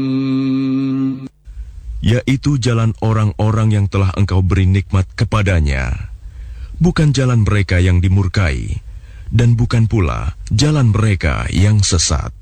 yaitu jalan orang-orang yang telah Engkau beri nikmat kepadanya, bukan jalan mereka yang dimurkai, dan bukan pula jalan mereka yang sesat.